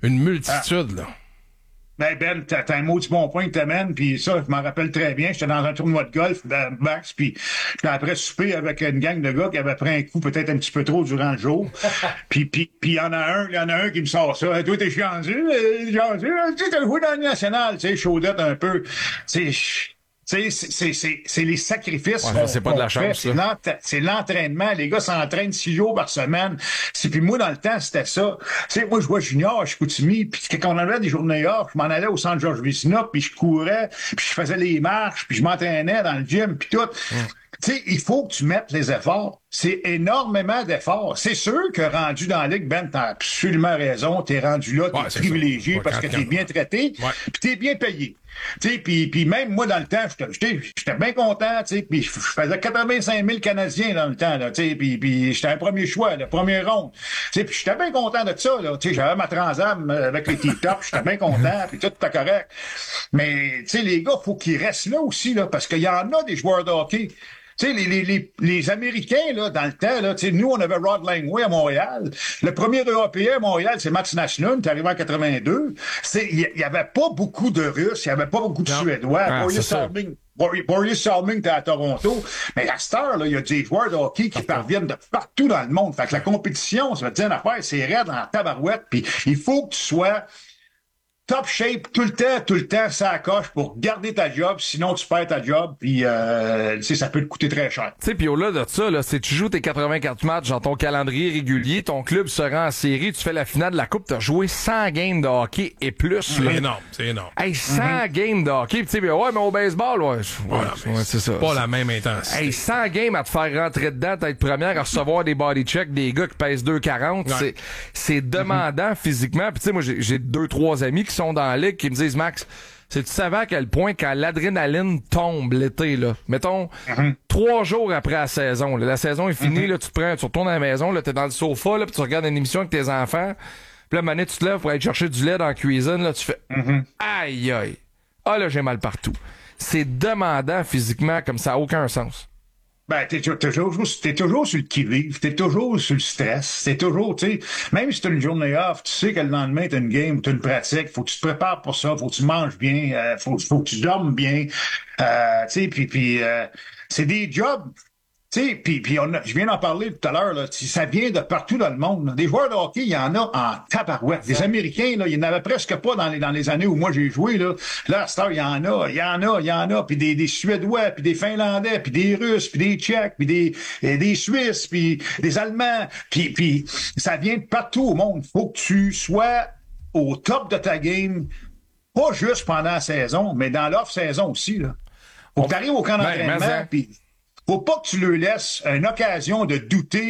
une multitude, là. Ben, t'as un maudit bon point que t'amènes, puis ça, je m'en rappelle très bien. J'étais dans un tournoi de golf, Max, puis j'étais après souper avec une gang de gars qui avaient pris un coup peut-être un petit peu trop durant le jour. puis il y en a un qui me sort ça. Toi, t'es chiandu, tu t'as joué dans le national, tu sais, chaudette un peu. C'est les sacrifices. Ouais, c'est pas de la chance. C'est l'entraînement. Les gars s'entraînent 6 jours par semaine. Puis moi, dans le temps, c'était ça. Tu sais, moi, je vois junior à Chicoutimi, puis quand on avait des journées off, je m'en allais au centre Georges Vézina, puis je courais, puis je faisais les marches, puis je m'entraînais dans le gym, puis tout. Tu sais, il faut que tu mettes les efforts. C'est énormément d'efforts. C'est sûr que rendu dans la Ligue, Ben, t'as absolument raison. T'es rendu là, t'es privilégié parce que t'es bien traité, puis t'es bien payé. Tu sais, puis même moi, dans le temps, j'étais bien content, tu sais, puis je faisais 85 000 Canadiens dans le temps, là, tu sais, puis j'étais un premier choix, le premier ronde. Tu sais, puis j'étais bien content de ça, là, tu sais, j'avais ma Transam avec les T-tops, j'étais bien content, puis tout était correct. Mais, tu sais, les gars, faut qu'ils restent là aussi, là, parce qu'il y en a des joueurs de hockey. Tu sais, les Américains, là, dans le temps, là, tu sais, nous, on avait Rod Langway à Montréal. Le premier Européen à Montréal, c'est Mats Naslund, qui est arrivé en 82. Il y avait pas beaucoup de Russes, il y avait pas beaucoup de Suédois. Boris Salming était à Toronto. Mais à cette heure, là, il y a des joueurs de hockey qui parviennent de partout dans le monde. Fait que la compétition, ça veut dire une affaire, c'est raide en tabarouette. Puis il faut que tu sois top shape tout le temps, ça coche pour garder ta job, sinon tu perds ta job, puis tu sais, ça peut te coûter très cher. Tu sais, puis au-delà de ça, là, c'est tu joues tes 84 matchs dans ton calendrier régulier, ton club se rend en série, tu fais la finale de la coupe, t'as joué 100 games de hockey et plus. C'est énorme. Hey, 100 games de hockey, tu sais, ouais, mais au baseball, c'est ça. Pas la même intensité. Hey, 100 games à te faire rentrer dedans, t'être première à recevoir des body checks, des gars qui pèsent 2,40, c'est demandant physiquement. Puis tu sais, moi, j'ai 2-3 amis qui sont dans la ligue qui me disent, Max, tu savais à quel point quand l'adrénaline tombe l'été, là, mettons, 3 jours après la saison, là, la saison est finie, là, tu retournes à la maison, là, t'es dans le sofa, là, puis tu regardes une émission avec tes enfants, puis là, mané, tu te lèves pour aller chercher du lait dans la cuisine, là, tu fais, aïe, aïe, ah là, j'ai mal partout. C'est demandant physiquement, comme ça a aucun sens. Ben, t'es toujours sur le qui-vive, t'es toujours sur le stress, t'es toujours, tu sais, même si t'as une journée off, tu sais que le lendemain t'as une game, t'as une pratique, faut que tu te prépares pour ça, faut que tu manges bien, faut que tu dormes bien, tu sais, puis c'est des jobs. Tu sais, puis je viens d'en parler tout à l'heure, là, ça vient de partout dans le monde. Là. Des joueurs de hockey, il y en a en tabarouette. Des Américains, là, il n'y en avait presque pas dans les années où moi j'ai joué. Là, à cette heure, il y en a. Puis des Suédois, puis des Finlandais, puis des Russes, puis des Tchèques, puis des Suisses, puis des Allemands. Puis ça vient de partout au monde. Faut que tu sois au top de ta game, pas juste pendant la saison, mais dans l'off-saison aussi. Là. Faut que tu arrives au camp d'entraînement, puis faut pas que tu leur laisses une occasion de douter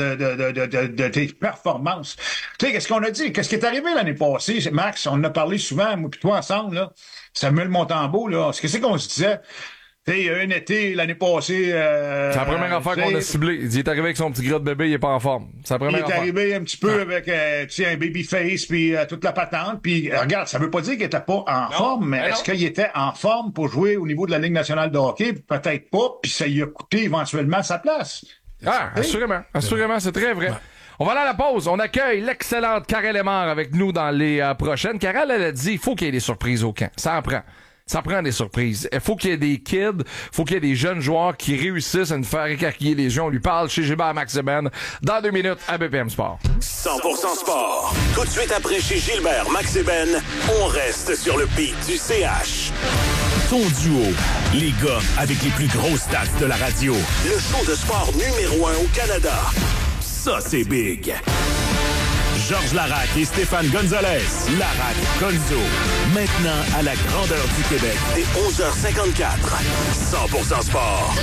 de tes performances. Tu sais, qu'est-ce qu'on a dit? Qu'est-ce qui est arrivé l'année passée, Max? On en a parlé souvent, moi et toi ensemble, là. Samuel Montembeau, là. Qu'est-ce qu'on se disait? Tu sais, il y a un été, l'année passée... c'est la première affaire qu'on a ciblée. Il est arrivé avec son petit gras de bébé, il est pas en forme. C'est la première affaire. Il est arrivé un petit peu avec, tu sais, un baby face, puis toute la patente. Puis regarde, ça veut pas dire qu'il était pas en forme, mais est-ce qu'il était en forme pour jouer au niveau de la Ligue nationale de hockey? Peut-être pas, puis ça lui a coûté éventuellement sa place. Assurément. Assurément, c'est très vrai. Ouais. On va aller à la pause. On accueille l'excellente Karel Emard avec nous dans les prochaines. Karel, elle a dit, il faut qu'il y ait des surprises au camp. Ça en prend. Ça prend des surprises. Il faut qu'il y ait des kids, faut qu'il y ait des jeunes joueurs qui réussissent à nous faire écarquiller les yeux. On lui parle chez Gilbert Maxiben dans 2 minutes à BPM Sport. 100% sport. Tout de suite après chez Gilbert Maxiben, on reste sur le beat du CH. Ton duo, les gars avec les plus grosses stats de la radio. Le show de sport numéro 1 au Canada. Ça, c'est big. Georges Laraque et Stéphane Gonzalez. Laraque, Gonzo. Maintenant à la grandeur du Québec. Dès 11h54. 100% sport.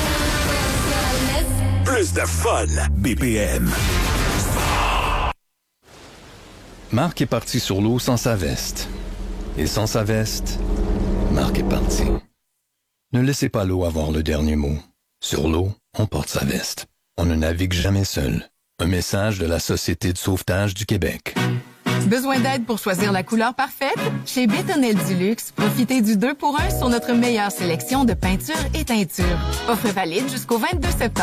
Plus de fun. BPM. Marc est parti sur l'eau sans sa veste. Et sans sa veste, Marc est parti. Ne laissez pas l'eau avoir le dernier mot. Sur l'eau, on porte sa veste. On ne navigue jamais seul. Un message de la Société de sauvetage du Québec. Besoin d'aide pour choisir la couleur parfaite? Chez Bétonnel Duluxe, profitez du 2 pour 1 sur notre meilleure sélection de peintures et teintures. Offre valide jusqu'au 22 septembre.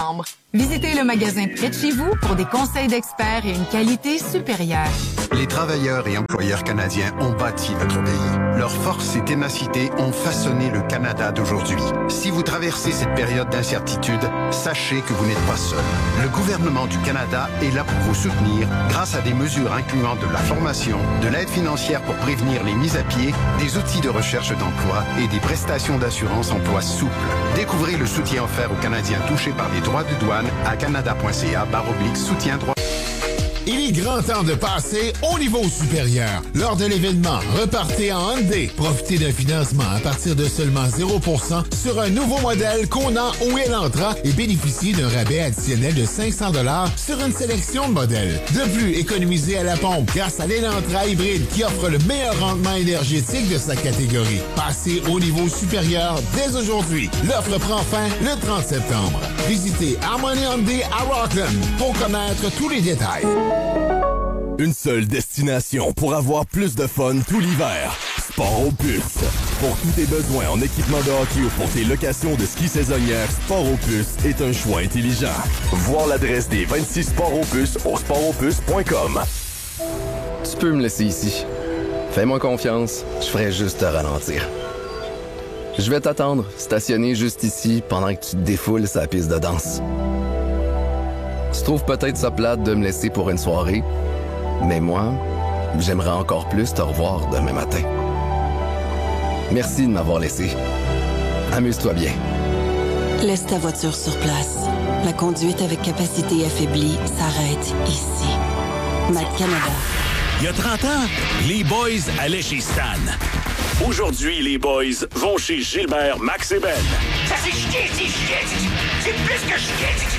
Visitez le magasin près de chez vous pour des conseils d'experts et une qualité supérieure. Les travailleurs et employeurs canadiens ont bâti notre pays. Leur force et ténacité ont façonné le Canada d'aujourd'hui. Si vous traversez cette période d'incertitude, sachez que vous n'êtes pas seul. Le gouvernement du Canada est là pour vous soutenir grâce à des mesures incluant de la formation, de l'aide financière pour prévenir les mises à pied, des outils de recherche d'emploi et des prestations d'assurance emploi souples. Découvrez le soutien offert aux Canadiens touchés par les droits de douane à canada.ca/soutien droit. Il est grand temps de passer au niveau supérieur. Lors de l'événement Repartez en Hyundai, profitez d'un financement à partir de seulement 0% sur un nouveau modèle Kona ou Elantra et bénéficiez d'un rabais additionnel de 500 $ sur une sélection de modèles. De plus, économisez à la pompe grâce à l'Elantra hybride qui offre le meilleur rendement énergétique de sa catégorie. Passez au niveau supérieur dès aujourd'hui. L'offre prend fin le 30 septembre. Visitez Harmony Hyundai à Rockland pour connaître tous les détails. Une seule destination pour avoir plus de fun tout l'hiver. Sport Opus. Pour tous tes besoins en équipement de hockey ou pour tes locations de ski saisonnières, Sport Opus est un choix intelligent. Voir l'adresse des 26 Sport Opus au sportopus.com. Tu peux me laisser ici. Fais-moi confiance, je ferai juste te ralentir. Je vais t'attendre, stationné juste ici, pendant que tu te défoules sa piste de danse. Tu trouves peut-être ça plate de me laisser pour une soirée, mais moi, j'aimerais encore plus te revoir demain matin. Merci de m'avoir laissé. Amuse-toi bien. Laisse ta voiture sur place. La conduite avec capacité affaiblie s'arrête ici. Mac Canada. Il y a 30 ans, les boys allaient chez Stan. Aujourd'hui, les boys vont chez Gilbert, Max et Ben. Ça c'est chier, c'est plus que chier.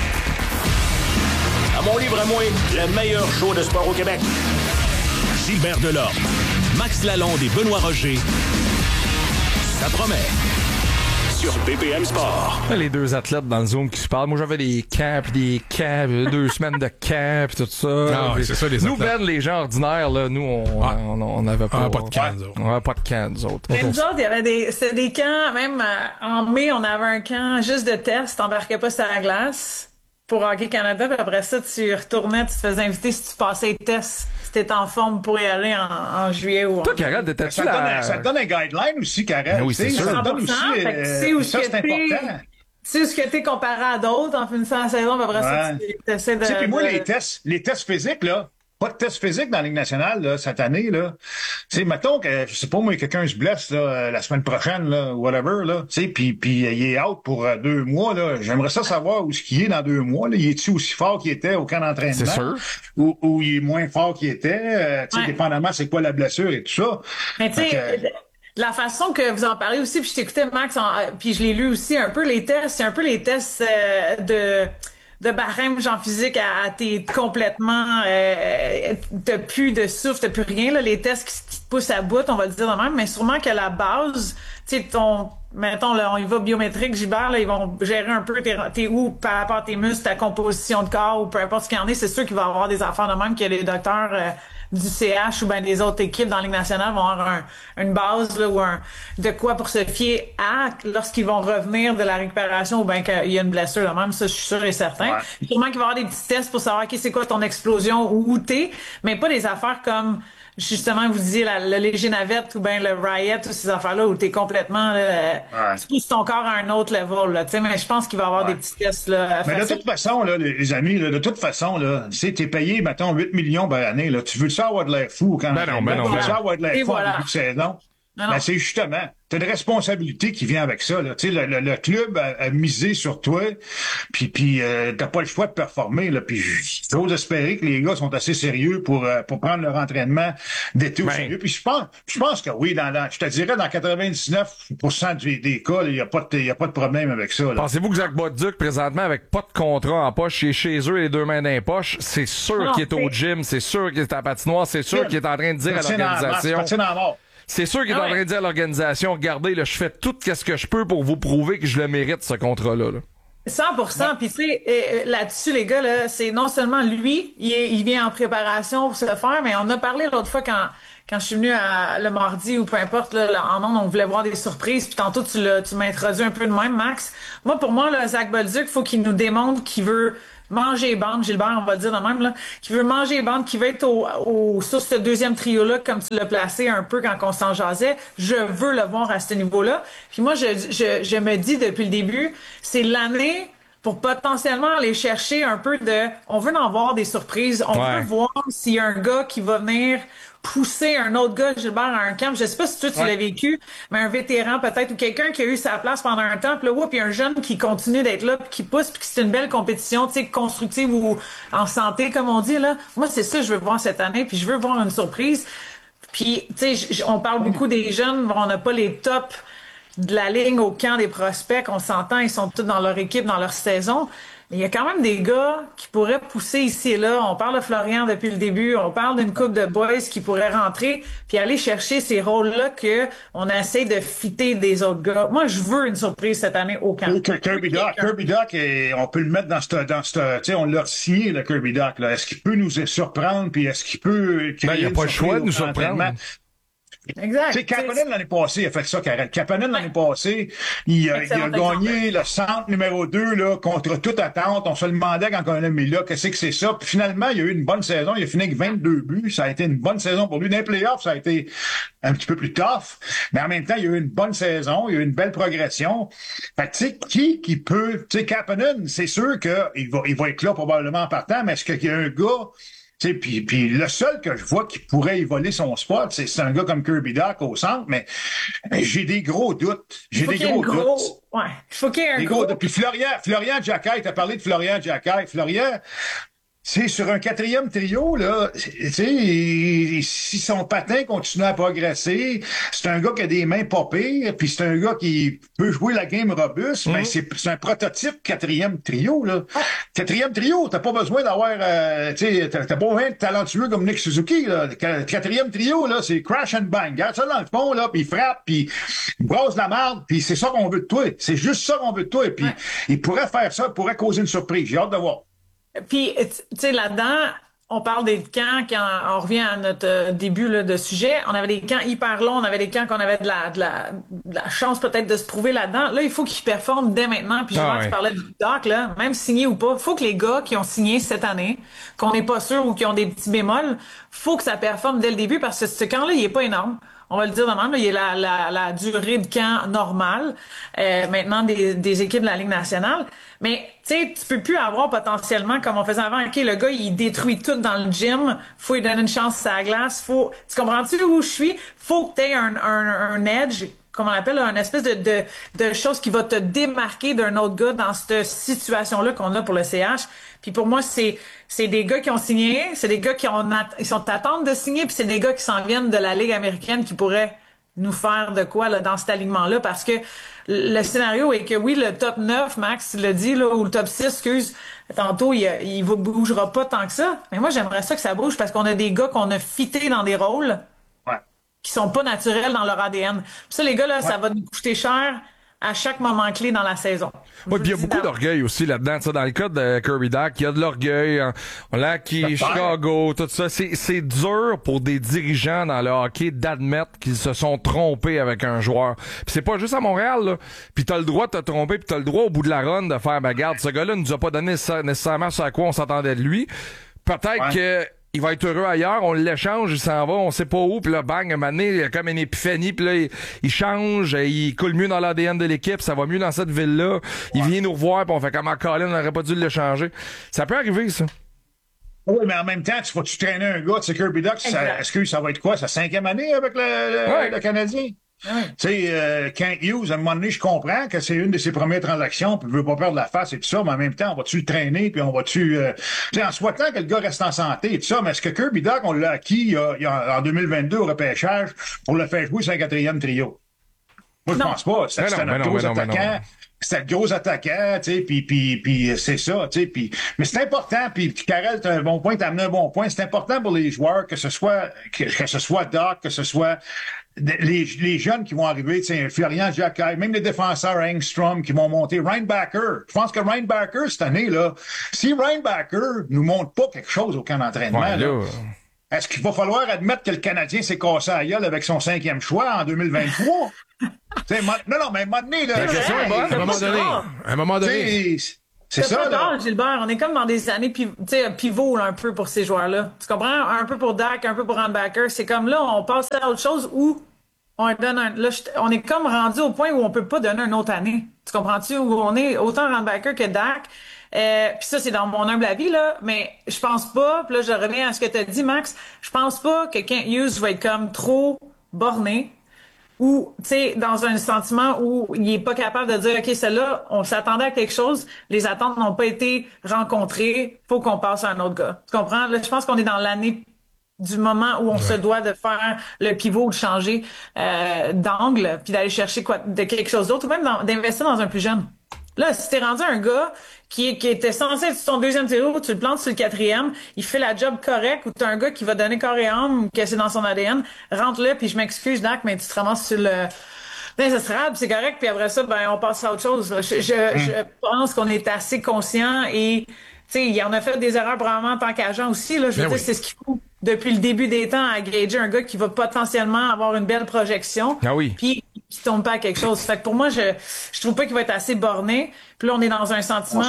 À mon livre à moi, le meilleur show de sport au Québec. Gilbert Delorme, Max Lalonde et Benoît Roger. Ça promet. Sur BPM Sport. Les deux athlètes dans le Zoom qui se parlent. Moi, j'avais des camps, 2 semaines de camp, pis tout ça. Ah, ouais, c'est ça, les nous, athlètes. Ben, les gens ordinaires, là, nous, on avait pas, pas de camp, nous autres. On avait pas de camp, nous autres. Mais nous autres, il y avait c'était des camps, même en mai, on avait un camp juste de test, t'embarquais pas sur la glace pour Hockey Canada, puis après ça, tu retournais, tu te faisais inviter si tu passais les tests, si t'étais en forme pour y aller en juillet ou en... Toi, Karel, t'étais-tu Ça te donne un guideline aussi, Karel. Oui, c'est sûr. Ça te donne aussi, 100%, fait que tu sais où ça, c'est important. Tu sais où ce que t'es comparé à d'autres en finissant la saison, puis après ça, tu essaies de... Tu sais, puis moi, les tests physiques, là, pas de test physique dans la Ligue nationale, là, cette année, là. Tu sais, mettons que, je sais pas, moi, quelqu'un se blesse, là, la semaine prochaine, là, whatever, là, tu sais, puis il est out pour 2 mois, là. J'aimerais ça savoir où est-ce qu'il est dans 2 mois, là. Il est-tu aussi fort qu'il était au camp d'entraînement? C'est sûr. Ou il est moins fort qu'il était, tu sais, dépendamment c'est quoi la blessure et tout ça. Mais tu sais, la façon que vous en parlez aussi, puis je t'écoutais, Max, puis je l'ai lu aussi un peu, les tests, c'est un peu les tests de barème, genre physique, t'es complètement, t'as plus de souffle, t'as plus rien, là, les tests qui te poussent à bout, on va le dire de même, mais sûrement que la base, tu sais, mettons, là, on y va biométrique, Gilbert, là, ils vont gérer un peu t'es où par rapport à tes muscles, ta composition de corps, ou peu importe ce qu'il y en est, c'est sûr qu'il va y avoir des affaires de même que les docteurs, du CH ou ben des autres équipes dans la Ligue nationale vont avoir une base là ou de quoi pour se fier à lorsqu'ils vont revenir de la récupération ou ben qu'il y a une blessure là même, ça je suis sûr et certain. Ouais. Sûrement qu'il va y avoir des petits tests pour savoir c'est quoi ton explosion ou où t'es, mais pas des affaires comme justement vous disiez le léger navette ou ben le riot ou ces affaires-là où t'es complètement tu pousses ton corps à un autre level là, tu sais, mais je pense qu'il va y avoir des petits tests là. Mais de toute façon là, les amis, là, de toute façon là, tu sais, t'es payé mettons 8 millions par année là, tu veux ça avoir de l'air fou quand ben non, tu veux ça avoir de l'air fou voilà. en début de saison. Ben, c'est justement, t'as une responsabilité qui vient avec ça. Là. Tu sais, le club a misé sur toi, puis t'as pas le choix de performer. Là. Puis j'ose espérer que les gars sont assez sérieux pour prendre leur entraînement d'été au sérieux. Puis je pense que oui, je te dirais dans 99% des cas, il y a pas de problème avec ça. Là. Pensez-vous que Zach Bolduc, présentement, avec pas de contrat en poche, il est chez eux les 2 mains dans les poches, c'est sûr qu'il est au gym, c'est sûr qu'il est à la patinoire, c'est sûr qu'il est en train de dire à l'organisation. C'est sûr qu'il est en train de dire à l'organisation, regardez, là, je fais tout ce que je peux pour vous prouver que je le mérite, ce contrat-là. Là. 100%. Puis tu sais, là-dessus, les gars, là, c'est non seulement lui, il vient en préparation pour se faire, mais on a parlé l'autre fois quand je suis venue le mardi ou peu importe, là, en ondes, on voulait voir des surprises. Puis tantôt, tu m'as introduit un peu de même, Max. Pour moi, là, Zach Bolduc, faut qu'il nous démontre qu'il veut manger bande, Gilbert, on va le dire de même, là, qui veut manger bande, qui veut être sur ce deuxième trio-là, comme tu l'as placé un peu quand on s'en jasait. Je veux le voir à ce niveau-là. Puis moi, je me dis depuis le début, c'est l'année pour potentiellement aller chercher un peu on veut en voir des surprises. On veut voir s'il y a un gars qui va venir pousser un autre gars, Gilbert, à un camp. Je sais pas si toi, tu l'as vécu, mais un vétéran peut-être, ou quelqu'un qui a eu sa place pendant un temps, puis là, puis un jeune qui continue d'être là, puis qui pousse, puis que c'est une belle compétition, tu sais, constructive ou en santé, comme on dit, là. Moi, c'est ça que je veux voir cette année, puis je veux voir une surprise. Puis, tu sais, on parle beaucoup des jeunes, on n'a pas les tops de la ligne au camp des prospects, on s'entend, ils sont tous dans leur équipe, dans leur saison. Mais il y a quand même des gars qui pourraient pousser ici et là. On parle de Florian depuis le début. On parle d'une couple de boys qui pourraient rentrer puis aller chercher ces rôles-là qu'on essaie de fitter des autres gars. Moi, je veux une surprise cette année au camp. Kirby Dach, on peut le mettre dans ce, tu sais, on l'a signé, le Kirby Dach, là. Est-ce qu'il peut nous surprendre puis est-ce qu'il peut il n'y a pas le choix de nous surprendre. Exact. C'est Kapanen l'année passée a fait ça, Karel. Kapanen l'année passée, il a gagné le centre numéro 2 là, contre toute attente. On se demandait quand on l'a mis là, qu'est-ce que c'est ça. Puis finalement, il a eu une bonne saison. Il a fini avec 22 buts. Ça a été une bonne saison pour lui. Dans les playoffs, ça a été un petit peu plus tough. Mais en même temps, il a eu une bonne saison. Il a eu une belle progression. Fait que, tu sais, qui peut... Tu sais, Kapanen, c'est sûr qu'il va être là probablement en partant, mais est-ce qu'il y a un gars... Puis le seul que je vois qui pourrait y voler son spot, c'est un gars comme Kirby Dach au centre, mais j'ai des gros doutes. J'ai des gros doutes. Ouais. Il faut qu'il y ait un gros doute. Puis Florian Jacquet, t'as parlé de Florian Jacquet. Florian, c'est sur un quatrième trio, là, tu sais, si son patin continue à progresser, c'est un gars qui a des mains pas pires, puis c'est un gars qui peut jouer la game robuste, mais c'est un prototype quatrième trio, là. Quatrième trio, t'as pas besoin d'avoir, tu sais, t'as pas besoin de talentueux comme Nick Suzuki, là. Quatrième trio, là, c'est crash and bang. Garde ça dans le fond, là, puis il frappe, puis il brosse la marde, puis c'est ça qu'on veut de toi. C'est juste ça qu'on veut de toi, et puis il pourrait faire ça, il pourrait causer une surprise. J'ai hâte de voir. Puis, tu sais, là-dedans, on parle des camps, quand on revient à notre début là, de sujet, on avait des camps hyper longs, on avait des camps qu'on avait de la chance peut-être de se prouver là-dedans. Là, il faut qu'ils performent dès maintenant. Puis je tu parlais du doc, là, même signé ou pas, il faut que les gars qui ont signé cette année, qu'on n'est pas sûr ou qui ont des petits bémols, faut que ça performe dès le début parce que ce camp-là, il est pas énorme. On va le dire de même, là, il y a la durée de camp normale maintenant des équipes de la Ligue nationale. Mais tu sais, tu peux plus avoir potentiellement, comme on faisait avant, OK, le gars, il détruit tout dans le gym, faut lui donner une chance à la glace, tu comprends-tu où je suis? Faut que tu aies un edge, comme on appelle, une espèce de chose qui va te démarquer d'un autre gars dans cette situation-là qu'on a pour le CH. Puis pour moi, c'est des gars qui ont signé, c'est des gars ils sont attentes de signer, puis c'est des gars qui s'en viennent de la Ligue américaine qui pourraient nous faire de quoi là dans cet alignement-là, parce que le scénario est que oui, le top 9, Max l'a dit, là, ou le top 6, excuse, tantôt, il bougera pas tant que ça. Mais moi, j'aimerais ça que ça bouge parce qu'on a des gars qu'on a fités dans des rôles qui sont pas naturels dans leur ADN. Puis ça, les gars, là, ça va nous coûter cher à chaque moment clé dans la saison. Oui, puis il y a beaucoup d'orgueil aussi là-dedans. Tu sais, dans le cas de Kirby Dach, il y a de l'orgueil. On l'a acquis, Chicago, tout ça. C'est dur pour des dirigeants dans le hockey d'admettre qu'ils se sont trompés avec un joueur. Puis c'est pas juste à Montréal, là. Puis t'as le droit de te tromper, puis t'as le droit au bout de la run de faire, ben garde, ce gars-là nous a pas donné nécessairement ce à quoi on s'attendait de lui. Peut-être que il va être heureux ailleurs, on l'échange, il s'en va, on sait pas où, puis là, bang, un moment donné, il y a comme une épiphanie, puis là, il change, il coule mieux dans l'ADN de l'équipe, ça va mieux dans cette ville-là, il vient nous revoir, puis on fait comme Colin, on n'aurait pas dû l'échanger. Ça peut arriver, ça. Oui, mais en même temps, tu traîner un gars, tu sais, Kirby Dach, est-ce que ça va être quoi, sa 5e année avec le Canadien? Tu sais, Kent Hughes, à un moment donné, je comprends que c'est une de ses premières transactions, puis il veut pas perdre la face et tout ça, mais en même temps, on va-tu le traîner, puis on va-tu... tu sais, en souhaitant que le gars reste en santé et tout ça, mais est-ce que Kirby Dach, on l'a acquis en 2022 au repêchage pour le faire jouer sur un 4e trio? Moi, je pense pas. C'était un gros attaquant. C'était le gros attaquant, tu sais, puis c'est ça, tu sais, mais c'est important, puis Karel, t'as un bon point, t'as amené un bon point, c'est important pour les joueurs, que ce soit Doc, que ce soit les jeunes qui vont arriver, tu sais, Florian Jacquet, même les défenseurs Engstrom qui vont monter, Ryan Backer. Je pense que Ryan Backer, cette année, là, si Ryan Backer nous montre pas quelque chose au camp d'entraînement, là, est-ce qu'il va falloir admettre que le Canadien s'est cassé à gueule avec son 5e choix en 2023? Non, mais maintenant, là. La question est bonne, à un moment donné. C'est ça, là. Gilbert, on est comme dans des années pivot, là, un peu pour ces joueurs-là. Tu comprends? Un peu pour Dak, un peu pour Backer. C'est comme là, on passe à autre chose où on donne on est comme rendu au point où on peut pas donner une autre année. Tu comprends-tu? Où on est autant Backer que Dak. Puis ça, c'est dans mon humble avis, là, mais je pense pas, puis là, je reviens à ce que tu as dit, Max, je pense pas que Kent Hughes va être comme trop borné ou, tu sais, dans un sentiment où il est pas capable de dire, OK, celle-là, on s'attendait à quelque chose, les attentes n'ont pas été rencontrées, faut qu'on passe à un autre gars. Tu comprends? Là, je pense qu'on est dans l'année du moment où on se doit de faire le pivot ou de changer d'angle, puis d'aller chercher de quelque chose d'autre, ou même d'investir dans un plus jeune. Là, si t'es rendu un gars qui était censé être sur son 2e tiro, tu le plantes sur le 4e, il fait la job correct, ou t'as un gars qui va donner corps et âme, que c'est dans son ADN, rentre-le, puis je m'excuse, Dak, mais tu te ramasses sur le... Ben, ça sera, c'est correct, puis après ça, ben, on passe à autre chose. Je pense qu'on est assez conscient et, tu sais, il en a fait des erreurs probablement en tant qu'agent aussi, là. Je veux dire, c'est ce qu'il faut depuis le début des temps à gager un gars qui va potentiellement avoir une belle projection. Ah oui. Puis qui tombe pas à quelque chose. Fait que pour moi, je trouve pas qu'il va être assez borné. Puis là, on est dans un sentiment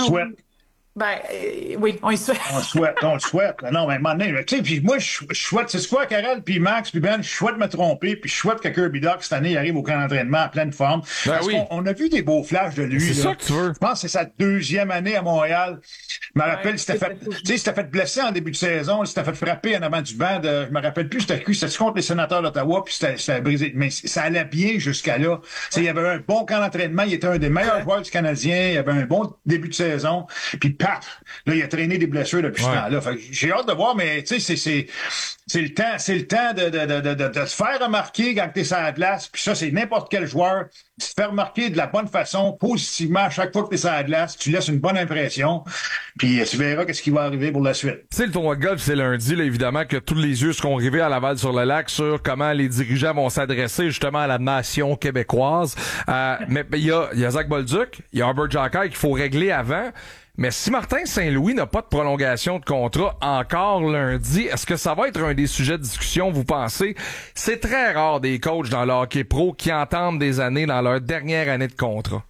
oui, on y souhaite. On le souhaite. Non, mais maintenant, tu sais, puis moi, je souhaite, c'est quoi, Karel, puis Max, puis Ben, je souhaite me tromper, puis je souhaite que Kirby Dach, cette année, il arrive au camp d'entraînement en pleine forme. Parce qu'on a vu des beaux flashs de lui. C'est ça que tu veux. Je pense que c'est sa 2e année à Montréal. Je me rappelle, il s'était fait blesser en début de saison, il s'était fait frapper en avant du banc je me rappelle plus, c'était contre les Sénateurs d'Ottawa, puis c'était brisé. Mais ça allait bien jusqu'à là. Il y avait un bon camp d'entraînement, il était un des meilleurs joueurs du Canadien, il avait un bon début de saison, puis paf! Là, il a traîné des blessures depuis ce temps-là. Fait que j'ai hâte de voir, mais tu sais, c'est le temps de se faire remarquer quand t'es sur la glace. Puis ça, c'est n'importe quel joueur. Se faire remarquer de la bonne façon, positivement, à chaque fois que t'es sur la glace, tu laisses une bonne impression. Puis tu verras qu'est-ce qui va arriver pour la suite. Tu sais, le tournoi de golf, c'est lundi, là, évidemment, que tous les yeux seront rivés à Laval-sur-le-Lac sur comment les dirigeants vont s'adresser justement à la nation québécoise. Mais il y a Zach Bolduc, il y a Herbert Jacquet qu'il faut régler avant. Mais si Martin Saint-Louis n'a pas de prolongation de contrat encore lundi, est-ce que ça va être un des sujets de discussion, vous pensez? C'est très rare des coachs dans le hockey pro qui entament des années dans leur dernière année de contrat.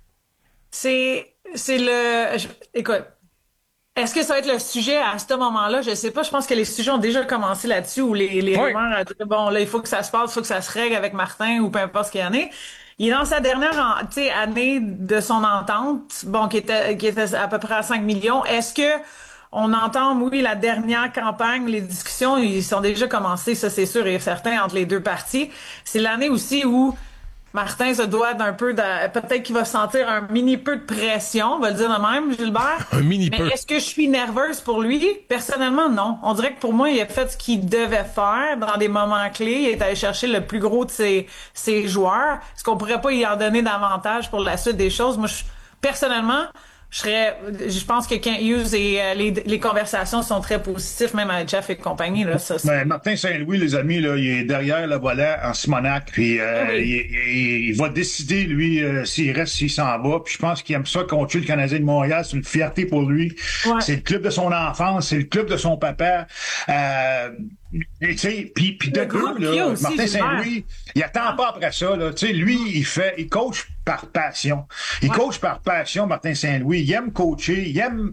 Écoute, est-ce que ça va être le sujet à ce moment-là? Je sais pas. Je pense que les sujets ont déjà commencé là-dessus où les rumeurs à dire, bon, là, il faut que ça se passe, il faut que ça se règle avec Martin ou peu importe ce qu'il y en est. Il est dans sa dernière année de son entente, bon, qui était à peu près à 5 millions. Est-ce que on entend, oui, la dernière campagne, les discussions, ils sont déjà commencées, ça c'est sûr et certain, entre les deux parties. C'est l'année aussi où Martin se doit d'un peu peut-être qu'il va sentir un mini peu de pression, on va le dire de même, Gilbert. Mais est-ce que je suis nerveuse pour lui? Personnellement, non. On dirait que pour moi, il a fait ce qu'il devait faire dans des moments clés. Il est allé chercher le plus gros de ses joueurs. Est-ce qu'on pourrait pas y en donner davantage pour la suite des choses? Moi, personnellement, je pense que Kent Hughes et les conversations sont très positives, même avec Jeff et compagnie, là. Mais Martin Saint-Louis, les amis, là, il est derrière le volant en Simonac, puis il va décider, lui, s'il reste, s'il s'en va. Puis je pense qu'il aime ça, coacher le Canadien de Montréal. C'est une fierté pour lui. Ouais. C'est le club de son enfance, c'est le club de son papa. Tu sais, puis de groupe, là, Martin Saint-Louis, il attend pas après ça, là. Tu sais, lui, il coach par passion. Il coach par passion, Martin Saint-Louis. Il aime coacher, il aime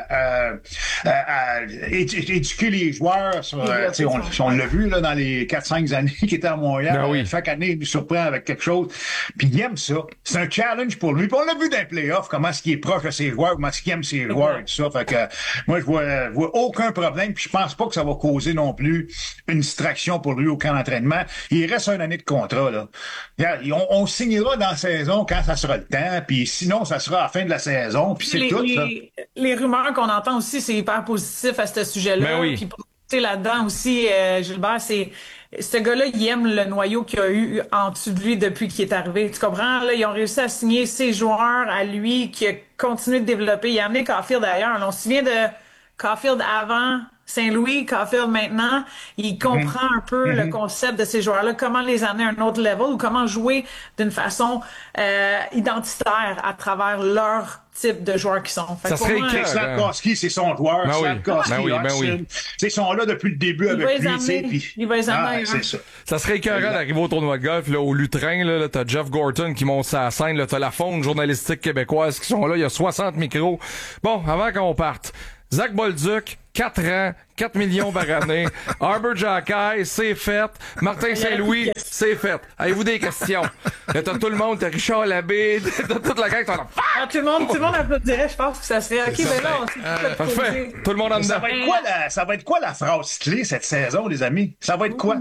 éduquer les joueurs. On l'a vu là dans les 4-5 années qu'il était à Montréal. Chaque année, il nous surprend avec quelque chose. Puis il aime ça. C'est un challenge pour lui. Puis on l'a vu dans les playoffs, comment est-ce qu'il est proche de ses joueurs, comment est-ce qu'il aime ses joueurs et tout ça. Fait que moi, je vois aucun problème. Puis je pense pas que ça va causer non plus une distraction pour lui au camp d'entraînement. Il reste une année de contrat, là. On signera dans la saison quand ça sera le temps, puis sinon, ça sera à la fin de la saison, puis c'est tout, ça. Les rumeurs qu'on entend aussi, c'est hyper positif à ce sujet-là. Ben oui. Puis sais, là-dedans aussi, Gilbert, ce gars-là, il aime le noyau qu'il a eu en dessous de lui depuis qu'il est arrivé. Tu comprends? Là, ils ont réussi à signer ses joueurs à lui, qui a continué de développer. Il a amené Caulfield d'ailleurs. On se souvient de Caulfield avant Saint-Louis, Caulfield maintenant. Il comprend un peu le concept de ces joueurs-là, comment les amener à un autre level ou comment jouer d'une façon identitaire à travers leur type de joueurs qui sont. Ça serait écœurant. Slafkowski, c'est son joueur. Slafkowski, oui. Ils sont là depuis le début avec lui. Il va les amener. C'est ça. Ça serait écœurant d'arriver au tournoi de golf, là, au Lutrin, là, t'as Jeff Gorton qui monte sa scène, là, t'as la faune journalistique québécoise qui sont là, il y a 60 micros. Bon, avant qu'on parte, Zach Bolduc, 4 ans, 4 millions par année. Arbor Jackay, c'est fait. Martin Saint-Louis, c'est fait. Avez-vous des questions? Là, t'as tout le monde, t'as Richard Labbé, t'as toute la gang, t'as là. Tout le monde applaudirait, je pense que ça serait OK, ben là, on s'est parfait. Tout le monde en dedans. Ça va être quoi la phrase clé cette saison, les amis? Ça va être quoi?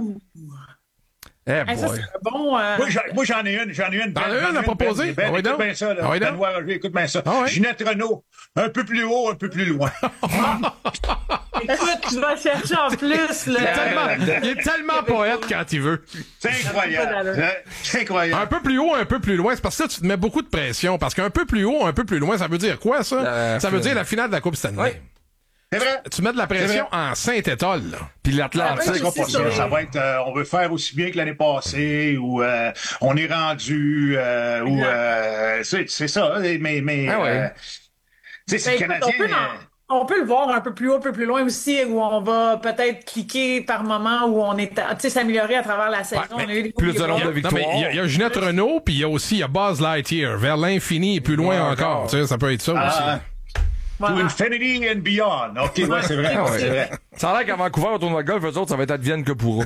Ça, c'est bon. Moi, j'en ai une. T'en as une à proposer? Écoute bien ça, là. Benoît Roger, écoute bien ça. Ginette Renault, un peu plus haut, un peu plus loin. Écoute, tu vas chercher en plus, là. Il est tellement poète quand il veut. C'est incroyable. C'est incroyable. Un peu plus haut, un peu plus loin. C'est parce que ça, tu te mets beaucoup de pression. Parce qu'un peu plus haut, un peu plus loin, ça veut dire quoi, ça? Ça veut dire la finale de la Coupe Stanley. C'est vrai. Tu mets de la pression en Saint-Étoile, là. Puis l'Atlantique. Ça va être, on veut faire aussi bien que l'année passée, ou on est rendu, ou c'est ça. Mais c'est Canadien. On peut le voir un peu plus haut, un peu plus loin aussi, où on va peut-être cliquer par moment, où on est, tu sais, s'améliorer à travers la saison. On a eu plus de nombre de victoires. Il y a Ginette Renault, puis il y a Buzz Lightyear, vers l'infini et plus loin encore. Tu sais, ça peut être ça aussi. To infinity and beyond. OK, ouais, c'est vrai. C'est vrai. Ça a l'air qu'à Vancouver, au tournoi de golf, eux autres, ça va être advienne que pourra.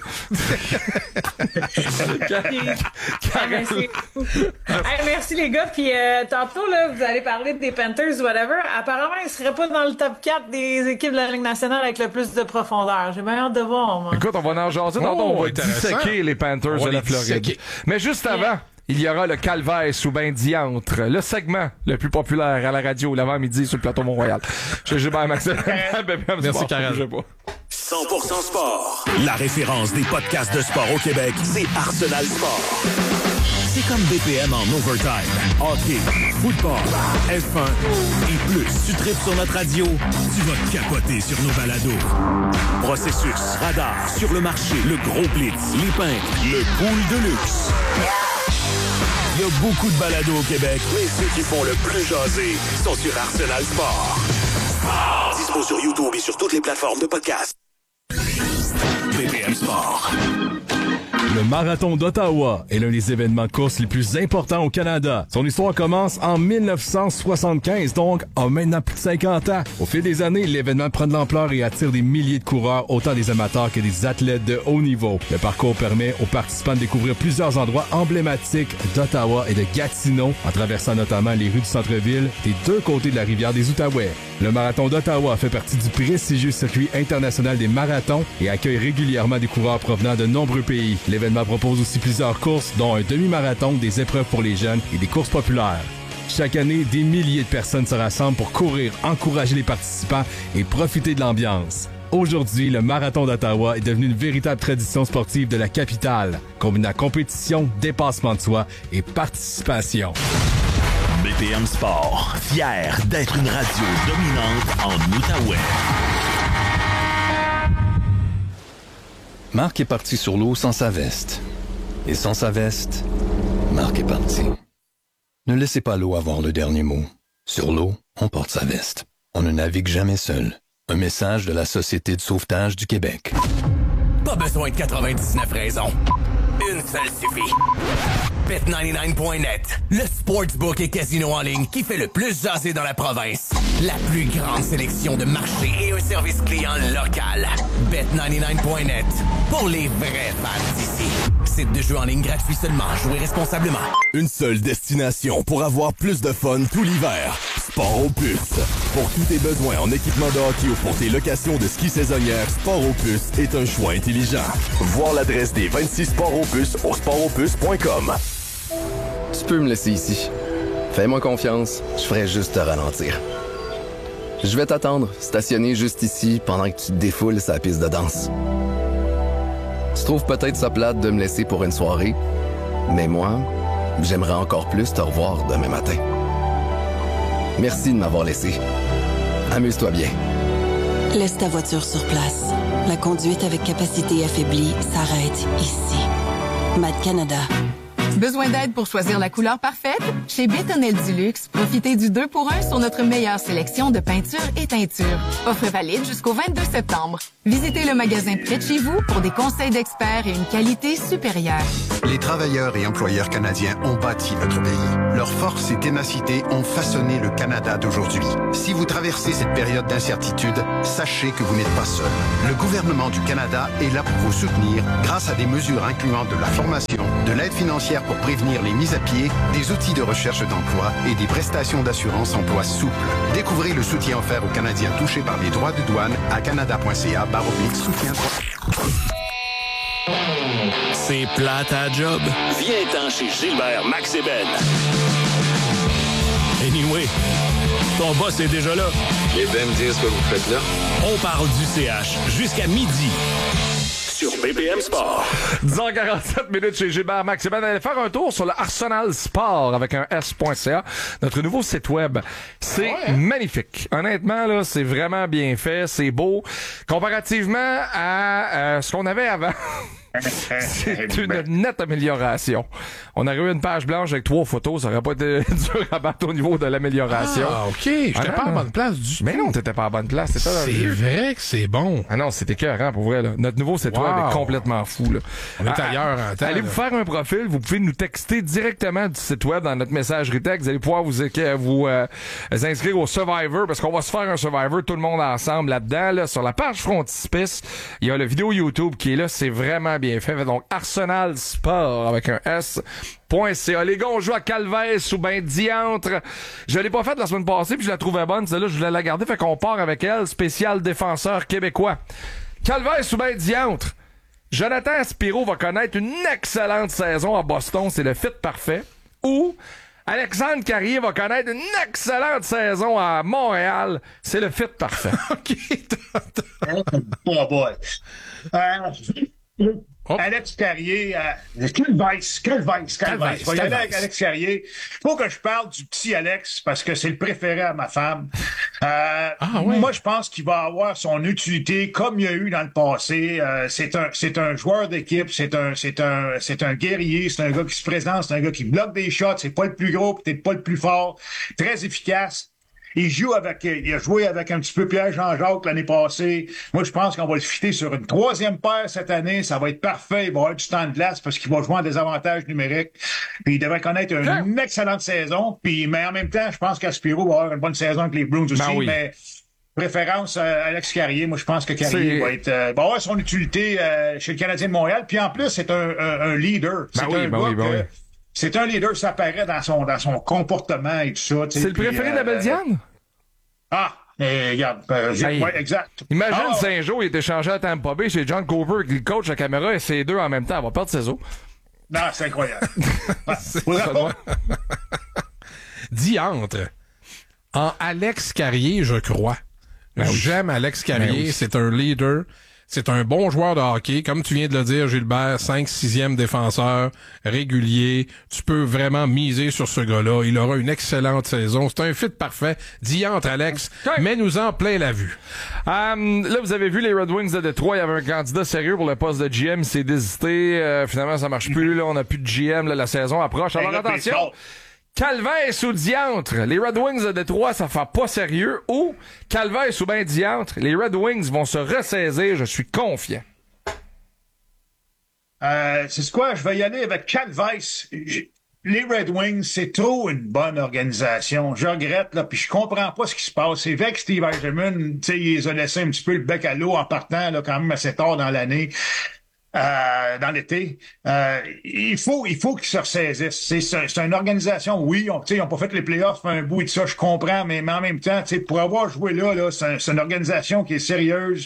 Merci les gars. Puis tantôt, là, vous allez parler des Panthers ou whatever. Apparemment, ils seraient pas dans le top 4 des équipes de la Ligue nationale avec le plus de profondeur. J'ai bien hâte de voir, moi. Écoute, on va en jaser. Tantôt, on va disséquer les Panthers de la Floride. Mais juste avant... Il y aura le calvaire sous bain diantre, le segment le plus populaire à la radio l'avant-midi sur le plateau Mont-Royal. Je suis Gilbert Maxime. Merci, Karel. 100% sport. La référence des podcasts de sport au Québec, c'est Arsenal Sport. C'est comme BPM en overtime. Hockey, football, F1 et plus. Tu tripes sur notre radio, tu vas capoter sur nos balados. Processus, radar, sur le marché, le gros blitz, les peintres, le pool de luxe. Il y a beaucoup de balados au Québec, mais ceux qui font le plus jaser sont sur Arsenal Sport. Dispo sur YouTube et sur toutes les plateformes de podcast. BPM Sport. Le Marathon d'Ottawa est l'un des événements de course les plus importants au Canada. Son histoire commence en 1975, donc en maintenant plus de 50 ans. Au fil des années, l'événement prend de l'ampleur et attire des milliers de coureurs, autant des amateurs que des athlètes de haut niveau. Le parcours permet aux participants de découvrir plusieurs endroits emblématiques d'Ottawa et de Gatineau, en traversant notamment les rues du centre-ville des deux côtés de la rivière des Outaouais. Le Marathon d'Ottawa fait partie du prestigieux circuit international des marathons et accueille régulièrement des coureurs provenant de nombreux pays. L'événement propose aussi plusieurs courses, dont un demi-marathon, des épreuves pour les jeunes et des courses populaires. Chaque année, des milliers de personnes se rassemblent pour courir, encourager les participants et profiter de l'ambiance. Aujourd'hui, le Marathon d'Ottawa est devenu une véritable tradition sportive de la capitale, combinant compétition, dépassement de soi et participation. BPM Sport, fier d'être une radio dominante en Outaouais. Marc est parti sur l'eau sans sa veste. Et sans sa veste, Marc est parti. Ne laissez pas l'eau avoir le dernier mot. Sur l'eau, on porte sa veste. On ne navigue jamais seul. Un message de la Société de sauvetage du Québec. Pas besoin de 99 raisons. Une seule suffit. Bet99.net, le sportsbook et casino en ligne qui fait le plus jaser dans la province. La plus grande sélection de marchés et un service client local. Bet99.net, pour les vrais fans d'ici. Site de jeu en ligne gratuit seulement. Jouez responsablement. Une seule destination pour avoir plus de fun tout l'hiver. Sport Opus. Pour tous tes besoins en équipement de hockey ou pour tes locations de ski saisonnières, Sport Opus est un choix intelligent. Voir l'adresse des 26 Sport Opus au sportopus.com. Tu peux me laisser ici. Fais-moi confiance, je ferai juste te ralentir. Je vais t'attendre, stationné juste ici, pendant que tu te défoules sa piste de danse. Tu trouves peut-être ça plate de me laisser pour une soirée, mais moi, j'aimerais encore plus te revoir demain matin. Merci de m'avoir laissé. Amuse-toi bien. Laisse ta voiture sur place. La conduite avec capacité affaiblie s'arrête ici. Mad Canada. Besoin d'aide pour choisir la couleur parfaite? Chez Bétonnel Duluxe, profitez du 2 pour 1 sur notre meilleure sélection de peintures et teintures. Offre valide jusqu'au 22 septembre. Visitez le magasin près de chez vous pour des conseils d'experts et une qualité supérieure. Les travailleurs et employeurs canadiens ont bâti notre pays. Leur force et ténacité ont façonné le Canada d'aujourd'hui. Si vous traversez cette période d'incertitude, sachez que vous n'êtes pas seul. Le gouvernement du Canada est là pour vous soutenir grâce à des mesures incluant de la formation, de l'aide financière pour prévenir les mises à pied, des outils de recherche d'emploi et des prestations d'assurance emploi souples. Découvrez le soutien offert aux Canadiens touchés par les droits de douane à canada.ca/soutien. C'est plate à job. Viens-t'en chez Gilbert, Max et Ben. Anyway, ton boss est déjà là. Et Ben me dire ce que vous faites là. On parle du CH jusqu'à midi. Sur BPM Sport. 10h47 minutes chez Gilbert Max. Et ben, allez faire un tour sur le Arsenal Sport avec un S.ca, notre nouveau site web. C'est magnifique. Honnêtement, là, c'est vraiment bien fait, c'est beau. Comparativement à ce qu'on avait avant. C'est une nette amélioration. On aurait eu une page blanche avec 3 photos, ça aurait pas été dur à battre au niveau de l'amélioration. Ah, OK. J'étais pas en bonne place du tout. Mais non, t'étais pas en bonne place. C'est vrai que c'est bon. Ah non, c'était écœurant pour vrai, là. Notre nouveau site web est complètement fou, là. On est ailleurs en temps. Allez vous faire un profil, vous pouvez nous texter directement du site web dans notre messagerie texte. Vous allez pouvoir vous inscrire au Survivor, parce qu'on va se faire un Survivor tout le monde ensemble là-dedans, là. Sur la page frontispice, il y a le vidéo YouTube qui est là, c'est vraiment bien fait. Donc, Arsenal Sport avec un S.ca. Les gars, on joue à Calvès ou ben Diantre. Je l'ai pas faite la semaine passée, puis je la trouvais bonne. Celle-là, je voulais la garder, fait qu'on part avec elle. Spécial défenseur québécois. Calvès ou ben Diantre. Jonathan Spiro va connaître une excellente saison à Boston. C'est le fit parfait. Ou Alexandre Carrier va connaître une excellente saison à Montréal. C'est le fit parfait. OK. Bon boy. Alex Carrier, quel vice. Je vais y aller avec Alex Carrier. Faut que je parle du petit Alex parce que c'est le préféré à ma femme. Moi, je pense qu'il va avoir son utilité comme il y a eu dans le passé. C'est un joueur d'équipe, c'est un guerrier, c'est un gars qui se présente, c'est un gars qui bloque des shots, c'est pas le plus gros, peut-être pas le plus fort, très efficace. Il a joué avec un petit peu Pierre Jean-Jacques l'année passée. Moi, je pense qu'on va le fitter sur une 3e paire cette année. Ça va être parfait. Il va avoir du temps de glace parce qu'il va jouer en désavantage numérique. Puis il devrait connaître une excellente saison. Mais en même temps, je pense qu'Aspiro va avoir une bonne saison avec les Bruins aussi. Oui. Mais préférence à Alex Carrier. Moi, je pense que Carrier va avoir son utilité chez le Canadien de Montréal. Puis en plus, c'est un leader. C'est un leader, ça paraît dans son comportement et tout ça. C'est le préféré de la belle Diane? Regarde, exact. Imagine Saint-Jean, il est échangé à Tampa Bay chez John Cooper, qui coach la caméra et ces deux en même temps. Elle va perdre ses os. Non, c'est incroyable. Diantre. En Alex Carrier, je crois. J'aime Alex Carrier. C'est un leader. C'est un bon joueur de hockey. Comme tu viens de le dire, Gilbert, 5-6e défenseur, régulier. Tu peux vraiment miser sur ce gars-là. Il aura une excellente saison. C'est un fit parfait. Diantre, Alex. Mets-nous-en plein la vue. Là, vous avez vu les Red Wings de Détroit. Il y avait un candidat sérieux pour le poste de GM. Il s'est désisté. Finalement, ça marche plus. Là, on n'a plus de GM. Là, la saison approche. Alors, attention. Calvès ou Diantre, les Red Wings de Détroit, ça fait pas sérieux. Ou Calvès ou ben Diantre, les Red Wings vont se ressaisir, je suis confiant. C'est quoi? Je vais y aller avec Calvès. Les Red Wings, c'est trop une bonne organisation. Je regrette, là, puis je comprends pas ce qui se passe. C'est vrai que Steve Eisenman, tu sais, il les a laissé un petit peu le bec à l'eau en partant, là, quand même assez tard dans l'année. Dans l'été, il faut qu'ils se ressaisissent. C'est une organisation, oui, ils ont pas fait les playoffs un bout et de ça, je comprends, mais en même temps, pour avoir joué là, c'est une organisation qui est sérieuse.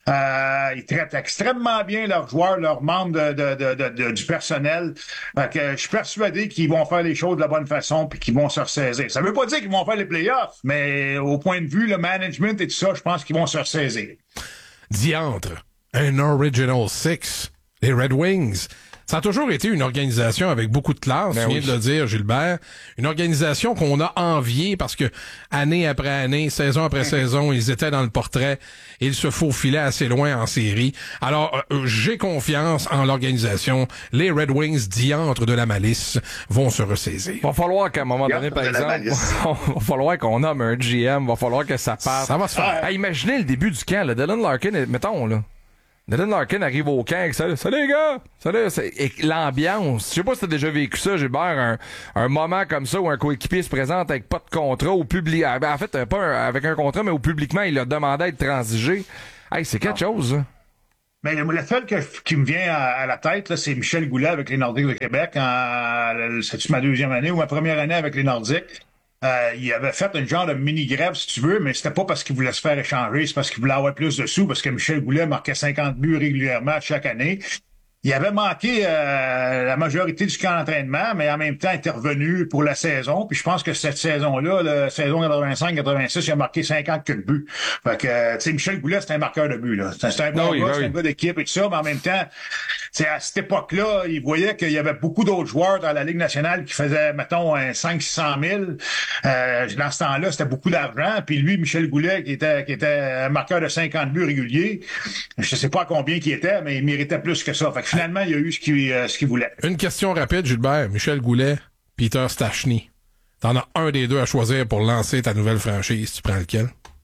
Ils traitent extrêmement bien leurs joueurs, leurs membres du personnel. Fait que je suis persuadé qu'ils vont faire les choses de la bonne façon puis qu'ils vont se ressaisir. Ça veut pas dire qu'ils vont faire les playoffs, mais au point de vue, le management et tout ça, je pense qu'ils vont se ressaisir. Diantre, un Original Six, les Red Wings. Ça a toujours été une organisation avec beaucoup de classe, tu viens de le dire, Gilbert. Une organisation qu'on a enviée parce que année après année, saison après saison, ils étaient dans le portrait et ils se faufilaient assez loin en série. Alors, j'ai confiance en l'organisation. Les Red Wings, diantre de la malice, vont se ressaisir. Va falloir qu'à un moment donné, par exemple, va falloir qu'on nomme un GM, va falloir que ça passe. Ça va se faire. Imaginez le début du camp, là. Dylan Larkin, mettons, là. Dylan Larkin arrive au camp avec salut les gars! Salut! Et l'ambiance. Je sais pas si t'as déjà vécu ça, Gilbert, un moment comme ça où un coéquipier se présente avec pas de contrat ou en fait, pas avec un contrat, mais où publiquement il a demandé à être transigé. Hey, c'est quelque chose, hein. Mais le seul qui me vient à la tête, là, c'est Michel Goulet avec les Nordiques de Québec. C'est-tu ma deuxième année ou ma première année avec les Nordiques? Il avait fait un genre de mini-grève, si tu veux, mais c'était pas parce qu'il voulait se faire échanger, c'est parce qu'il voulait avoir plus de sous, parce que Michel Goulet marquait 50 buts régulièrement chaque année. Il avait manqué la majorité du camp d'entraînement, mais en même temps intervenu pour la saison. Puis je pense que cette saison-là, la saison 85-86, il a marqué 50 buts. Fait que, tu sais, Michel Goulet, c'est un marqueur de buts, là. C'est un bon gars, c'est un gars d'équipe et tout ça, mais en même temps, à cette époque-là, il voyait qu'il y avait beaucoup d'autres joueurs dans la Ligue nationale qui faisaient, mettons, 500-600 000. Dans ce temps-là, c'était beaucoup d'argent. Puis lui, Michel Goulet, qui était un marqueur de 50 buts réguliers, je sais pas à combien il était, mais il méritait plus que ça. Fait que finalement, il a eu ce qu'il voulait. Une question rapide, Gilbert. Michel Goulet, Peter Stachny. T'en as un des deux à choisir pour lancer ta nouvelle franchise. Tu prends lequel?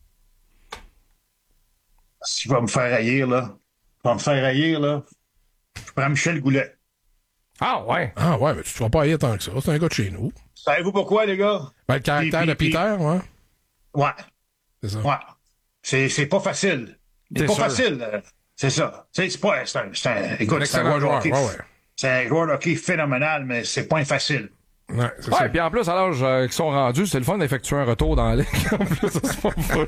S'il va me faire haïr, là. Je prends Michel Goulet. Ah ouais, mais tu te vas pas haïr tant que ça. C'est un gars de chez nous. Savez-vous pourquoi, les gars? Ben, le caractère de Peter, ouais. Ouais. C'est ça. Ouais. C'est pas facile. C'est pas facile. C'est ça. C'est un joueur. C'est un joueur de hockey phénoménal, mais c'est pas facile. Ouais, c'est puis en plus, à l'âge qu'ils sont rendus, c'est le fun d'effectuer un retour dans la ligue. En plus, ça se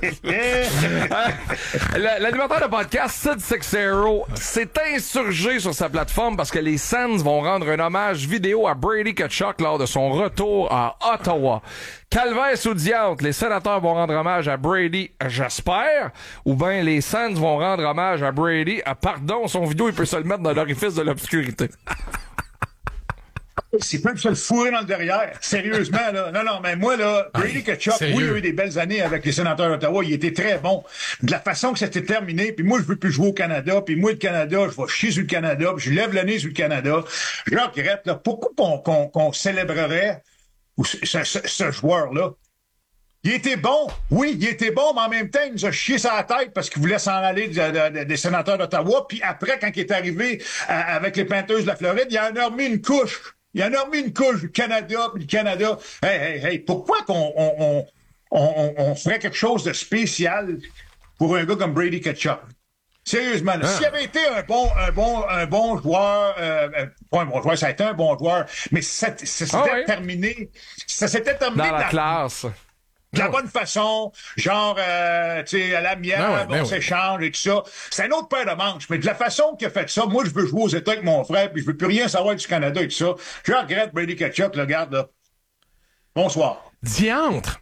l'animateur de podcast, Sid Seixeiro, s'est insurgé sur sa plateforme parce que les Sens vont rendre un hommage vidéo à Brady Tkachuk lors de son retour à Ottawa. Calvaire sous diante, les sénateurs vont rendre hommage à Brady, j'espère, ou bien les Sens vont rendre hommage à Brady. Pardon, son vidéo, il peut se le mettre dans l'orifice de l'obscurité. C'est pas se le fourrer dans le derrière. Sérieusement, là. Non, mais moi, là, Brady Tkachuk, oui, il a eu des belles années avec les sénateurs d'Ottawa. Il était très bon. De la façon que c'était terminé, puis moi, je veux plus jouer au Canada, puis moi, le Canada, je vais chier sur le Canada, puis je lève le nez sur le Canada. Je regrette, là. Pourquoi qu'on célébrerait ce joueur-là? Il était bon. Oui, il était bon, mais en même temps, il nous a chié sur la tête parce qu'il voulait s'en aller des sénateurs d'Ottawa. Puis après, quand il est arrivé avec les Panthers de la Floride, il en a remis une couche. Il en a remis une couche du Canada, puis le Canada. Hey, pourquoi qu'on ferait quelque chose de spécial pour un gars comme Brady Tkachuk? Sérieusement, là, s'il avait été un bon joueur, pas un bon joueur, ça a été un bon joueur, mais ça s'était terminé dans la classe. De la bonne façon, genre, tu sais, à l'amiable, on s'échange et tout ça. C'est une autre paire de manches. Mais de la façon qu'il a fait ça, moi, je veux jouer aux États avec mon frère, puis je veux plus rien savoir du Canada et tout ça. Je regrette Brady Tkachuk, le garde, là. Bonsoir. Diantre!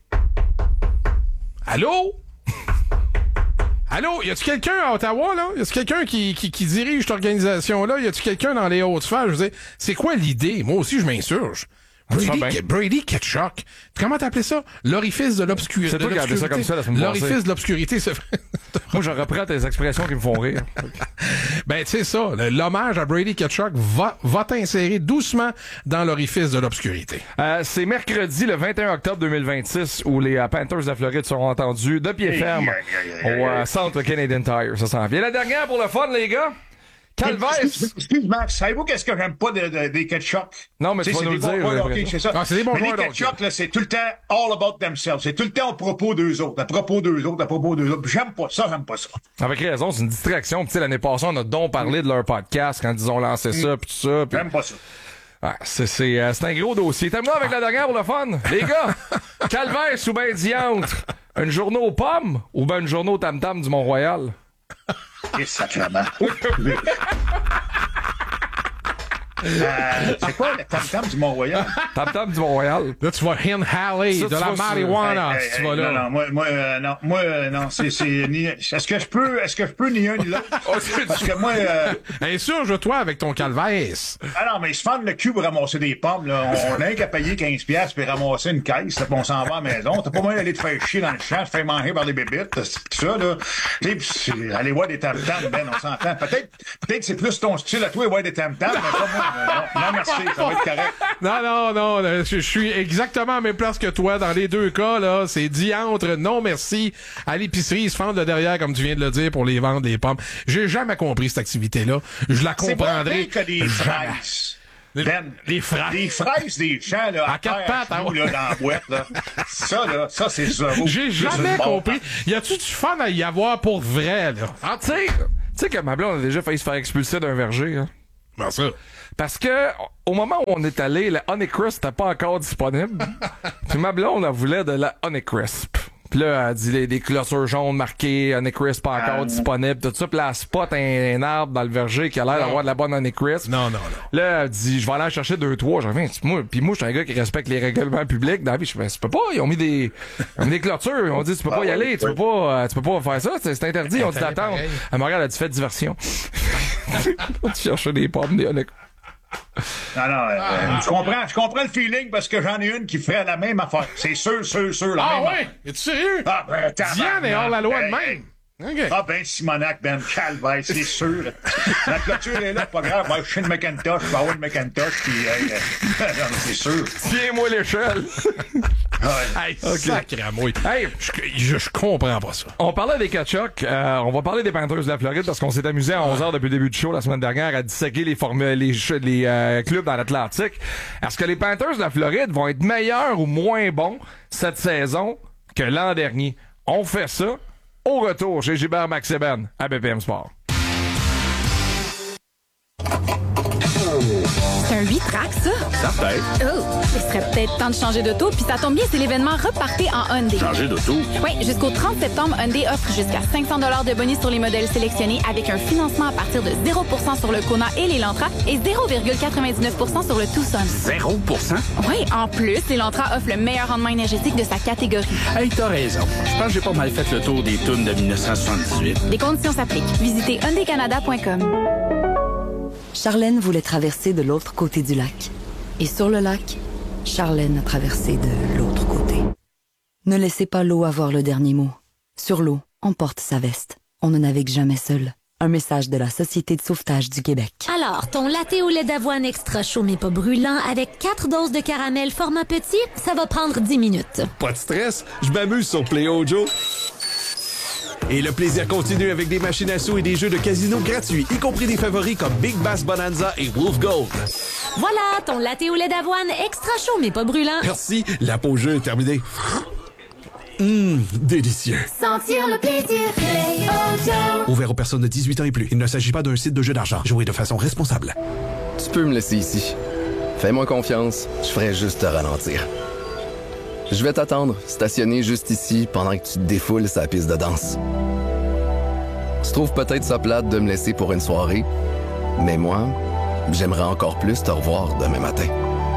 Allô? Allô? Y a-tu quelqu'un à Ottawa, là? Y a-tu quelqu'un qui dirige cette organisation-là? Y a-tu quelqu'un dans les hautes sphères? Je veux dire, c'est quoi l'idée? Moi aussi, je m'insurge. Brady Tkachuk. Comment t'appelais ça? L'orifice de l'obscurité. C'est toi qui as appelé ça comme ça la semaine passée. L'orifice de l'obscurité, c'est Moi, je reprends tes expressions qui me font rire. Ben, tu sais ça, l'hommage à Brady Tkachuk va t'insérer doucement dans l'orifice de l'obscurité. C'est mercredi, le 21 octobre 2026, où les Panthers de la Floride seront entendus de pied ferme au centre Canadian Tire. Ça s'en vient. La dernière pour le fun, les gars. Calvaire! Excuse, Max, savez-vous qu'est-ce que j'aime pas des Tkachuk? Non, mais tu vas nous le dire. C'est ça. C'est des bons mais joueurs, les Tkachuk, là, c'est tout le temps all about themselves. C'est tout le temps à propos d'eux autres. J'aime pas ça. Avec raison, c'est une distraction. Tu sais, l'année passée, on a donc parlé de leur podcast quand ils ont lancé ça, puis tout ça. J'aime pas ça. Ouais, c'est un gros dossier. Terminons avec la dernière pour le fun. Les gars, Calvaire sous ben diantre. Une journée aux pommes ou ben une journée au tam-tam du Mont-Royal? Qu'est-ce sacrement? C'est quoi le tam-tam du Mont-Royal? Tam-tam du Mont-Royal. Là, tu vas Hin Halley, de la marijuana, si tu vas là. Non, c'est ni... Est-ce que je peux ni un ni l'autre? Parce que moi... Insurge-toi avec ton calvaise. Ah non, mais ils se fendent le cul pour ramasser des pommes, là. On a qu'à payer 15$ puis ramasser une caisse, là, puis on s'en va à la maison. T'as pas moyen d'aller te faire chier dans le champ, te faire manger par des bébites, tout ça, là. Tu sais, aller voir des tam-tams, Ben, on s'entend. Peut-être que c'est plus ton style à toi, voir des tam-tams, mais pas moi. Non, merci, ça va être correct. Non, je suis exactement à la même place que toi. Dans les deux cas, là, c'est diantre, non merci. À l'épicerie, ils se fendent le derrière, comme tu viens de le dire, pour les vendre des pommes. J'ai jamais compris cette activité-là. Je la comprendrai. C'est pas que des fraises. Ben, les fraises. Les fraises des champs, là, à quatre pattes, là, dans la boîte, là. Ça, c'est zéro. J'ai jamais compris. Y a-tu du fun à y avoir pour vrai, là? Ah, tu sais que ma blonde a déjà failli se faire expulser d'un verger, hein? Ben ça. Parce que, au moment où on est allé, le Honeycrisp n'était pas encore disponible. Puis ma blonde, elle voulait de la Honeycrisp. Puis là, elle dit des clôtures jaunes marquées, Honeycrisp pas encore disponible, tout ça. Puis là, elle spot un arbre dans le verger qui a l'air d'avoir de la bonne Honeycrisp. Non. Là, elle dit, je vais aller en chercher 2-3. Je reviens. Puis moi, je suis un gars qui respecte les règlements publics. Dans la vie, je fais, tu peux pas. Ils ont mis des clôtures. Ils ont dit, tu peux pas y aller. Tu peux pas faire ça. C'est interdit. Ils ont dit d'attendre. Elle me regarde, elle a dit, fais diversion. Tu cherches des pommes, des Honeycrisp. Non, je comprends le feeling parce que j'en ai une qui ferait la même affaire. C'est sûr, la même. Ah ouais? Es-tu sérieux? Ah ben, Diane est hors la loi de même. Okay. Ah ben, Simonac, Ben, calvaire, c'est sûr. La clôture est là, pas grave. Va chez le Macintosh, je vais avoir le Macintosh, puis non, c'est sûr. Tiens-moi l'échelle. Hey, sacré mouille. Hey, je comprends pas ça. On parlait des Kachuk, on va parler des Panthers de la Floride parce qu'on s'est amusé à 11h depuis le début du show la semaine dernière à disséquer les clubs dans l'Atlantique. Est-ce que les Panthers de la Floride vont être meilleurs ou moins bons cette saison que l'an dernier? On fait ça au retour chez Gilbert Maxeben à BPM Sport. C'est un 8-track, ça? Certain. Oh, il serait peut-être temps de changer d'auto, puis ça tombe bien, c'est l'événement Repartez en Hyundai. Changer d'auto? Oui, jusqu'au 30 septembre, Hyundai offre jusqu'à 500 $ de bonus sur les modèles sélectionnés avec un financement à partir de 0% sur le Kona et l'Elantra et 0,99% sur le Tucson. 0%? Oui, en plus, l'Elantra offre le meilleur rendement énergétique de sa catégorie. Hey, t'as raison. Je pense que j'ai pas mal fait le tour des tunes de 1978. Les conditions s'appliquent. Visitez hyundaicanada.com. Charlène voulait traverser de l'autre côté du lac. Et sur le lac, Charlène a traversé de l'autre côté. Ne laissez pas l'eau avoir le dernier mot. Sur l'eau, on porte sa veste. On ne navigue jamais seul. Un message de la Société de sauvetage du Québec. Alors, ton latte au lait d'avoine extra chaud mais pas brûlant avec 4 doses de caramel format petit, ça va prendre 10 minutes. Pas de stress, je m'amuse sur Play Joe. Et le plaisir continue avec des machines à sous et des jeux de casino gratuits, y compris des favoris comme Big Bass Bonanza et Wolf Gold. Voilà, ton latte au lait d'avoine extra chaud mais pas brûlant. Merci, la pause jeu est terminée. Délicieux. Sentir le plaisir Play Joe. Ouvert aux personnes de 18 ans et plus. Il ne s'agit pas d'un site de jeu d'argent. Jouez de façon responsable. Tu peux me laisser ici. Fais-moi confiance, je ferai juste te ralentir. Je vais t'attendre, stationner juste ici, pendant que tu te défoules sa piste de danse. Tu trouves peut-être ça plate de me laisser pour une soirée, mais moi, j'aimerais encore plus te revoir demain matin.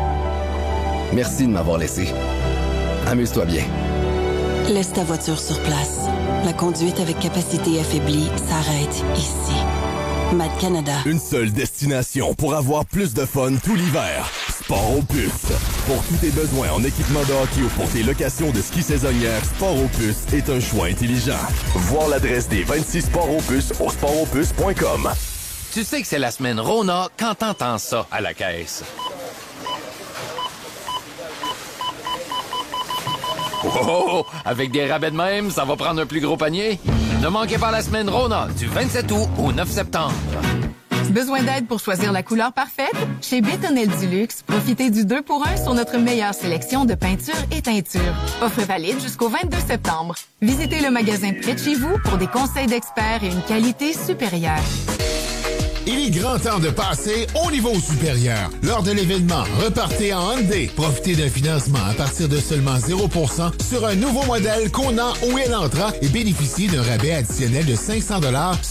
Merci de m'avoir laissé. Amuse-toi bien. Laisse ta voiture sur place. La conduite avec capacité affaiblie s'arrête ici. Mad Canada. Une seule destination pour avoir plus de fun tout l'hiver. Sport aux puces. Pour tous tes besoins en équipement de hockey ou pour tes locations de ski saisonnières, Sport aux puces est un choix intelligent. Voir l'adresse des 26 Sports aux puces au sportauxpuces.com. Tu sais que c'est la semaine Rona quand t'entends ça à la caisse. Oh, avec des rabais de même, ça va prendre un plus gros panier. Ne manquez pas la semaine Rona du 27 août au 9 septembre. Besoin d'aide pour choisir la couleur parfaite? Chez Bétonnel du Luxe, profitez du 2 pour 1 sur notre meilleure sélection de peintures et teintures. Offre valide jusqu'au 22 septembre. Visitez le magasin près de chez vous pour des conseils d'experts et une qualité supérieure. Il est grand temps de passer au niveau supérieur. Lors de l'événement Repartez en Hyundai, profitez d'un financement à partir de seulement 0% sur un nouveau modèle Kona ou Elantra et bénéficiez d'un rabais additionnel de 500 $